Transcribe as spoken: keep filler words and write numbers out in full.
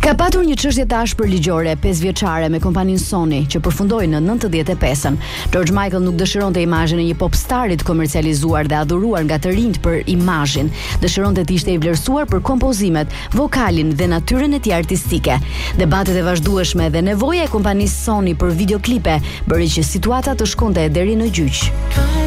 Ka patur një çështje të ashpër ligjore pesë vjeçare me kompaninë Sony që përfundoi në nëntëdhjetë e pesën. George Michael nuk dëshironte imazhin e një popstarit komercializuar dhe adhuruar nga të rinjt për imazhin. Dëshironte të ishte i vlerësuar për kompozimet, vokalin dhe natyrën e tij artistike. Debatet e vazhdueshme dhe nevoja e kompanisë Sony për videoklipe bëri që situata të shkonte deri në gjyq.